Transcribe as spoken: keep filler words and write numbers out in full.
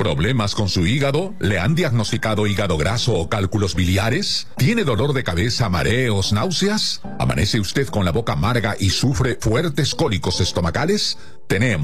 ¿Problemas con su hígado? ¿Le han diagnosticado hígado graso o cálculos biliares? ¿Tiene dolor de cabeza, mareos, náuseas? ¿Amanece usted con la boca amarga y sufre fuertes cólicos estomacales? Tenemos